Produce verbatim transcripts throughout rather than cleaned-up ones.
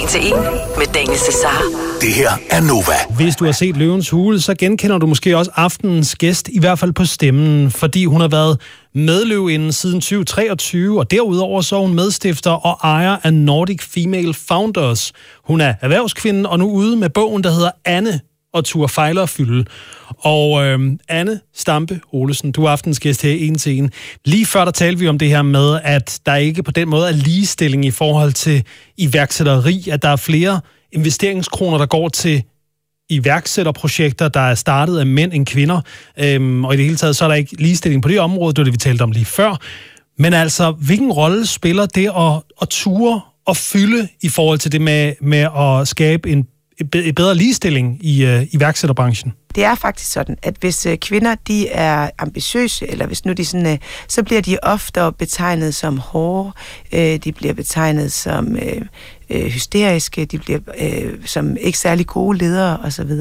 til en med Daniel Cesar. Det her er Nova. Hvis du har set Løvens Hule, så genkender du måske også aftenens gæst, i hvert fald på stemmen, fordi hun har været medløvinde siden tyve treogtyve, og derudover så er hun medstifter og ejer af Nordic Female Founders. Hun er erhvervskvinde og nu ude med bogen, der hedder Anne og turde fejle og fylde. Og øhm, Anne Stampe Olesen, du er aftens gæst her i En til En. Lige før der talte vi om det her med, at der ikke på den måde er ligestilling i forhold til iværksætteri, at der er flere investeringskroner, der går til iværksætterprojekter, der er startet af mænd end kvinder. Øhm, og i det hele taget, så er der ikke ligestilling på det område, det var det, vi talte om lige før. Men altså, hvilken rolle spiller det at, at ture og fylde i forhold til det med, med at skabe en et bedre ligestilling i øh, iværksætterbranchen? Det er faktisk sådan, at hvis øh, kvinder de er ambitiøse, eller hvis nu de sådan, øh, så bliver de ofte betegnet som hårde, øh, de bliver betegnet som øh, øh, hysteriske, de bliver øh, som ikke særlig gode ledere osv.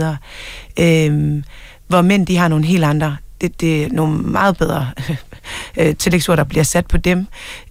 Øh, hvor mænd de har nogle helt andre. Det, det er nogle meget bedre øh, tillægsord, der bliver sat på dem.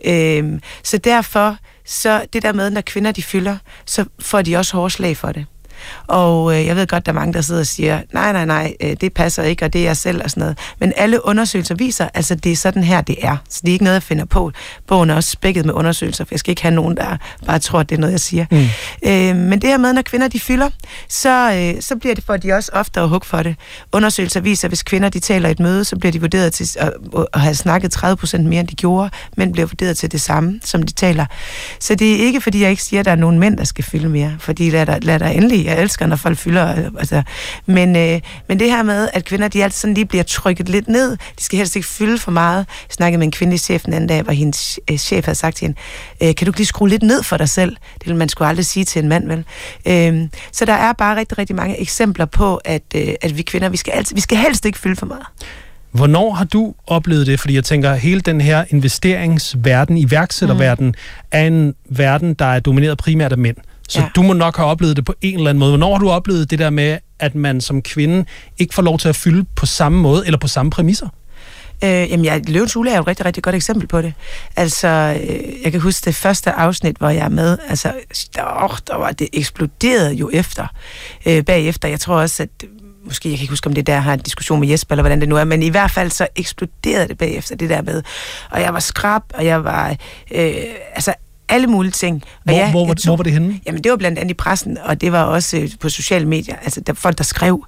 Øh, så derfor, så det der med, når kvinder de fylder, så får de også hårde slag for det. Og øh, jeg ved godt, der er mange, der sidder og siger, nej, nej, nej, øh, det passer ikke, og det er jeg selv og sådan noget. Men alle undersøgelser viser, altså det er sådan her, det er. Så det er ikke noget, jeg finder på. Bogen er også spækket med undersøgelser, for jeg skal ikke have nogen, der bare tror, at det er noget, jeg siger. Mm. Øh, men det her med, når kvinder de fylder, så, øh, så bliver det for, de også ofte at hugge for det. Undersøgelser viser, at hvis kvinder de taler i et møde, så bliver de vurderet til at, at have snakket tredive procent mere, end de gjorde. Mænd bliver vurderet til det samme, som de taler. Så det er ikke, fordi jeg ikke siger, at der er nogen mænd, der skal fylde mere. Fordi lad der, lad der endelig. Jeg elsker, når folk fylder. Altså. Men, øh, men det her med, at kvinder, de altid sådan lige bliver trykket lidt ned. De skal helst ikke fylde for meget. Jeg snakkede med en kvindelig chef den anden dag, hvor hendes øh, chef havde sagt til hende, øh, kan du ikke lige skrue lidt ned for dig selv? Det vil man sgu aldrig sige til en mand, vel? Øh, så der er bare rigtig, rigtig mange eksempler på, at, øh, at vi kvinder, vi skal, altid, vi skal helst ikke fylde for meget. Hvornår har du oplevet det? Fordi jeg tænker, hele den her investeringsverden, iværksætterverden, mm. er en verden, der er domineret primært af mænd. Så ja. Du må nok have oplevet det på en eller anden måde. Hvornår har du oplevet det der med, at man som kvinde ikke får lov til at fylde på samme måde eller på samme præmisser? Øh, jamen, jeg, Løvens Hule er jo et rigtig, rigtig godt eksempel på det. Altså, øh, jeg kan huske det første afsnit, hvor jeg er med. Altså, der, der var det eksploderede jo efter. Øh, bagefter, jeg tror også, at måske, jeg kan ikke huske, om det der har en diskussion med Jesper, eller hvordan det nu er, men i hvert fald så eksploderede det bagefter, det der med. Og jeg var skrab, og jeg var, øh, altså, alle mulige ting. Og hvor, ja, hvor, var, tog, hvor var det henne? Jamen, det var blandt andet i pressen, og det var også øh, på sociale medier. Altså, der folk, der skrev,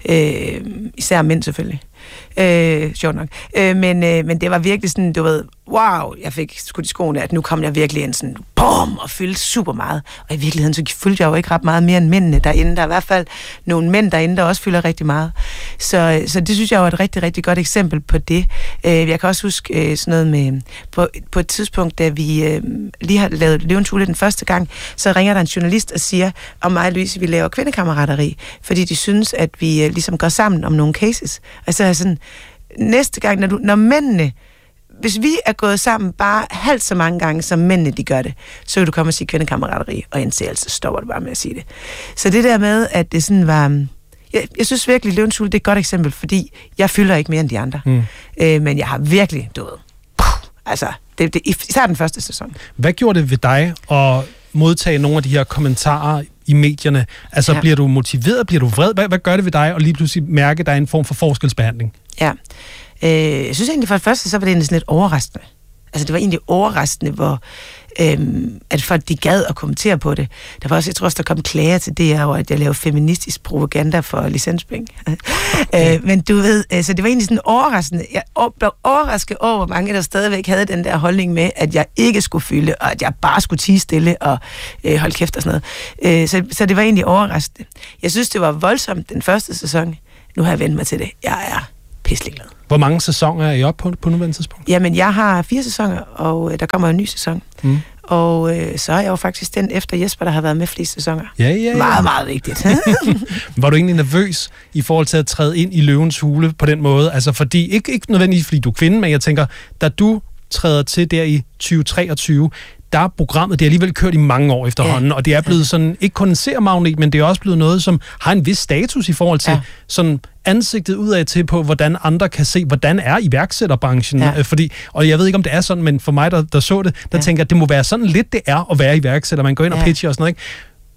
øh, især mænd selvfølgelig. Øh, sjovt nok. Øh, men, øh, men det var virkelig sådan, du ved, wow, jeg fik skudt i skoene, at nu kom jeg virkelig ind sådan, bum, og fyldte super meget. Og i virkeligheden, så fyldte jeg jo ikke ret meget mere end mændene derinde. Der er i hvert fald nogle mænd derinde, der også fylder rigtig meget. Så, så det synes jeg var et rigtig, rigtig godt eksempel på det. Øh, jeg kan også huske øh, sådan noget med, på, på et tidspunkt, da vi øh, lige har lavet Løvens Hule den første gang, så ringer der en journalist og siger, om mig og Louise, vi laver kvindekammerateri, fordi de synes, at vi øh, ligesom går sammen om nogle cases. Og så er sådan, næste gang, når, du, når mændene, hvis vi er gået sammen bare halvt så mange gange, som mændene de gør det, så vil du komme og sige kvindekammerateri, og indtil altså stopper du bare med at sige det. Så det der med, at det sådan var... Jeg, jeg synes virkelig, Løvens Hule, det er et godt eksempel, fordi jeg fylder ikke mere end de andre. Mm. Øh, men jeg har virkelig død. Altså, det, det, især den første sæson. Hvad gjorde det ved dig at modtage nogle af de her kommentarer i medierne? Altså, ja. Bliver du motiveret? Bliver du vred? Hvad, hvad gør det ved dig at lige pludselig mærke, at der er en form for forskelsbehandling? Ja. Øh, jeg synes egentlig for det første, så var det egentlig sådan lidt overraskende. Altså, det var egentlig overraskende, hvor øhm, at folk de gad at kommentere på det. Der var også, jeg tror også, der kom klager til det her, og at jeg lavede feministisk propaganda for licenspenge. Okay. øh, men du ved, altså, det var egentlig sådan overraskende. Jeg blev overrasket over, hvor mange der stadigvæk havde den der holdning med, at jeg ikke skulle fylde, og at jeg bare skulle tie stille og øh, holde kæft og sådan noget. Øh, så, så det var egentlig overraskende. Jeg synes, det var voldsomt den første sæson. Nu har jeg vendt mig til det. Jeg er pisselig glad. Hvor mange sæsoner er I oppe på, på nuværende tidspunkt? Jamen, jeg har fire sæsoner, og øh, der kommer en ny sæson. Mm. Og øh, så er jeg jo faktisk den efter Jesper, der har været med flest sæsoner. Ja, ja, ja. Meget, meget vigtigt. Var du egentlig nervøs i forhold til at træde ind i Løvens Hule på den måde? Altså, fordi, ikke, ikke nødvendigvis fordi du er kvinde, men jeg tænker, da du træder til der i tyve treogtyve, der er programmet, det er alligevel kørt i mange år efterhånden, ja, og det er blevet sådan, ikke kun en seermagnet, men det er også blevet noget, som har en vis status i forhold til ja. sådan ansigtet udad til på, hvordan andre kan se, hvordan er iværksætterbranchen. Ja. Fordi, og jeg ved ikke, om det er sådan, men for mig, der, der så det, der ja. tænker jeg, at det må være sådan lidt, det er at være iværksætter. Man går ind ja. og pitcher og sådan noget, ikke?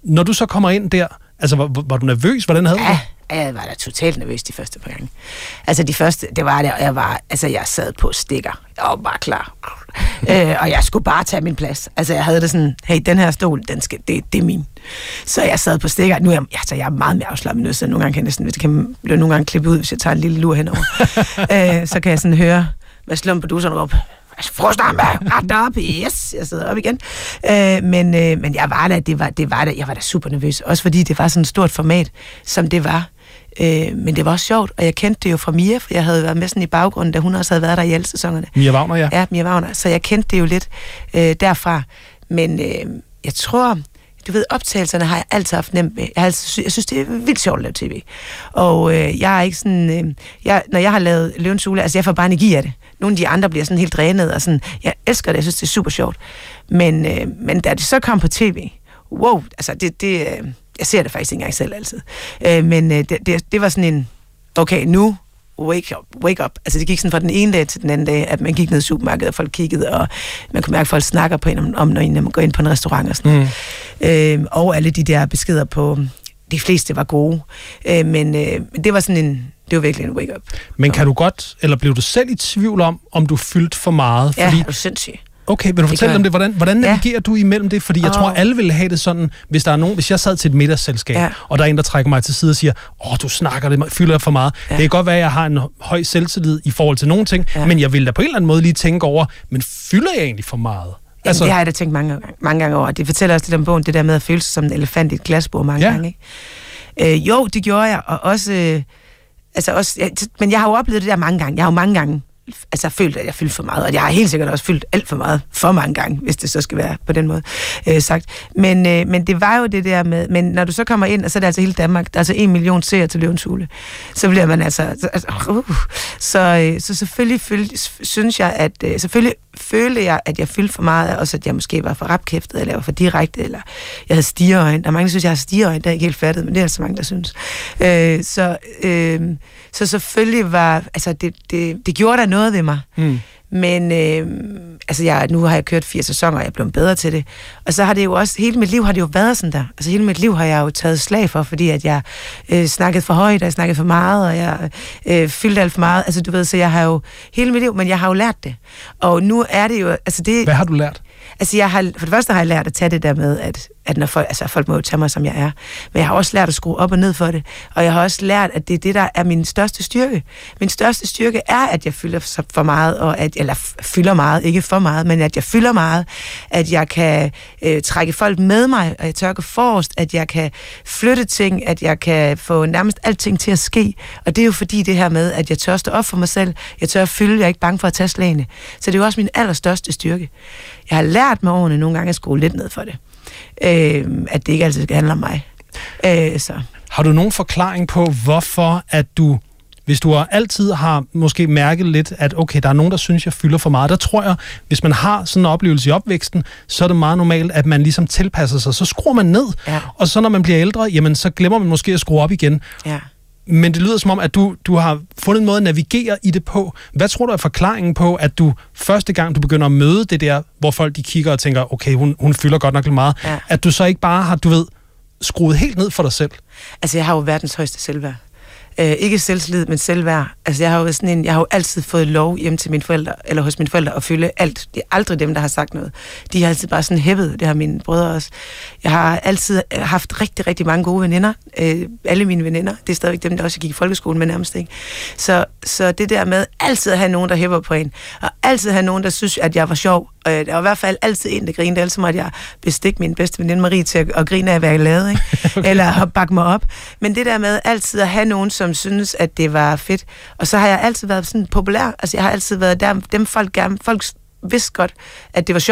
Når du så kommer ind der, altså var, var du nervøs? Hvordan havde du det? Ja, jeg var da totalt nervøs de første par gange. Altså de første, det var der, og jeg var, altså jeg sad på stikker. Jeg var bare klar. øh, og jeg skulle bare tage min plads. Altså jeg havde det sådan, hey, den her stol, den skal, det, det er min. Så jeg sad på stikker. Nu er jeg, altså, jeg er meget mere afslappet nu, så nogle gange kan jeg næsten, det kan blive nogle gange klippe ud, hvis jeg tager en lille lur henover. øh, så kan jeg sådan høre, hvad slumper produceren råber. Frostrampe, ret op, yes, jeg sidder op igen. Øh, men, øh, men jeg var da, det var, det var da, jeg var da super nervøs, også fordi det var sådan et stort format, som det var. Øh, men det var også sjovt, og jeg kendte det jo fra Mia, for jeg havde været med sådan i baggrunden, da hun også havde været der i alle sæsonerne. Mia Wagner, ja. Ja, Mia Wagner, så jeg kendte det jo lidt øh, derfra. Men øh, jeg tror, du ved, optagelserne har jeg altid haft nemt med. Jeg, altid, jeg synes, det er vildt sjovt at lave tv. Og øh, jeg er ikke sådan... Øh, jeg, når jeg har lavet Løvens Hule, altså jeg får bare energi af det. Nogle af de andre bliver sådan helt drænet, og sådan... Jeg elsker det, jeg synes, det er super sjovt. Men, øh, men da det så kom på tv... Wow, altså det... det øh, jeg ser det faktisk ikke engang selv altid. Øh, men øh, det, det, det var sådan en... Okay, nu... Wake up, wake up. Altså det gik sådan fra den ene dag til den anden dag, at man gik ned i supermarkedet, og folk kiggede, og man kunne mærke, at folk snakker på en om, om når man går ind på en restaurant og sådan. Mm. Øh, og alle de der beskeder på, de fleste var gode. Øh, men øh, det var sådan en, det var virkelig en wake up. Men kan du godt, eller blev du selv i tvivl om, om du fyldte for meget? Fordi... Ja, er du sindssyg. Okay, vil du fortælle om det? Hvordan, hvordan navigerer ja. du imellem det? Fordi jeg oh. tror, alle ville have det sådan, hvis der er nogen, hvis jeg sad til et middagsselskab, ja. og der er en, der trækker mig til side og siger, åh, du snakker det, fylder for meget. Ja. Det kan godt være, at jeg har en høj selvtillid i forhold til nogle ting, ja. men jeg vil da på en eller anden måde lige tænke over, men fylder jeg egentlig for meget? Jamen, altså... det har jeg da tænkt mange, mange gange over. Det fortæller også lidt om bogen, det der med at føle sig som en elefant i et glasbord mange ja. gange. Ikke? Øh, jo, det gjorde jeg, og også... Øh, altså også ja, men jeg har jo oplevet det der mange gange. Jeg har jo mange gange altså følt, at jeg fyldte for meget, og jeg har helt sikkert også fyldt alt for meget, for mange gange, hvis det så skal være på den måde øh, sagt. Men, øh, men det var jo det der med, men når du så kommer ind, og så er det altså hele Danmark, der er altså en million seere til Løvens Hule, så bliver man altså, altså uh, så, øh, så selvfølgelig følte, synes jeg, at øh, selvfølgelig følte jeg, at jeg fyldte for meget, også at jeg måske var for rapkæftet, eller var for direkte, eller jeg havde stigeøjne. Der er mange, der synes, jeg har stigeøjne, der er ikke helt fattet, men det er altså mange, der synes. Øh, så, øh, så selvfølgelig var, altså det, det, det gjorde der noget ved mig. Mm. Men øh, altså jeg, nu har jeg kørt fire sæsoner, og jeg er blevet bedre til det. Og så har det jo også, hele mit liv har det jo været sådan der. Altså hele mit liv har jeg jo taget slag for, fordi at jeg øh, snakkede for højt, og jeg snakkede for meget, og jeg øh, fyldte alt for meget. Altså du ved, så jeg har jo hele mit liv, men jeg har jo lært det. Og nu er det jo, altså det... Hvad har du lært? Altså jeg har, for det første har jeg lært at tage det der med, at, at når folk, altså folk må jo tage mig, som jeg er. Men jeg har også lært at skrue op og ned for det. Og jeg har også lært, at det er det, der er min største styrke. Min største styrke er, at jeg fylder for meget, og at, eller fylder meget, ikke for meget, men at jeg fylder meget. At jeg kan øh, trække folk med mig, og jeg tør gå forrest. At jeg kan flytte ting, at jeg kan få nærmest alting til at ske. Og det er jo fordi det her med, at jeg tør stå op for mig selv. Jeg tør fylde, jeg er ikke bange for at tage slagene. Så det er jo også min allerstørste styrke. Jeg har lært med årene nogle gange at skrue lidt ned for det. Øh, at det ikke altid skal handle om mig. Øh, så. Har du nogen forklaring på, hvorfor at du, hvis du altid har måske mærket lidt, at okay, der er nogen, der synes, jeg fylder for meget, der tror jeg, hvis man har sådan en oplevelse i opvæksten, så er det meget normalt, at man ligesom tilpasser sig, så skruer man ned, ja. og så når man bliver ældre, jamen så glemmer man måske at skrue op igen. Ja. Men det lyder som om, at du, du har fundet en måde at navigere i det på. Hvad tror du er forklaringen på, at du første gang, du begynder at møde det der, hvor folk de kigger og tænker, okay, hun, hun fylder godt nok lidt meget, ja. at du så ikke bare har, du ved, skruet helt ned for dig selv? Altså, jeg har jo verdens højeste selvværd. Øh, ikke selvtillid, men selvværd. Altså, jeg har jo sådan en, jeg har jo altid fået lov hjem til mine forældre, eller hos mine forældre, at fylde alt. Det er aldrig dem, der har sagt noget. De har altid bare sådan hæppet, det har mine brødre også. Jeg har altid haft rigtig, rigtig mange gode veninder. Øh, alle mine veninder. Det er stadigvæk dem, der også gik i folkeskolen med nærmest, ikke? Så, så det der med altid at have nogen, der hæpper på en, og altid have nogen, der synes, at jeg var sjov. Og der var i hvert fald altid en, der grinede. Ellers måtte jeg bestikke min bedste veninde Marie til at, at grine af, hvad jeg lavede, ikke? Okay. Eller at bakke mig op. Men det der med altid at have nogen, som synes, at det var fedt. Og så har jeg altid været sådan populær. Altså, jeg har altid været der, dem folk gerne, folk vidste godt, at det var sjovt.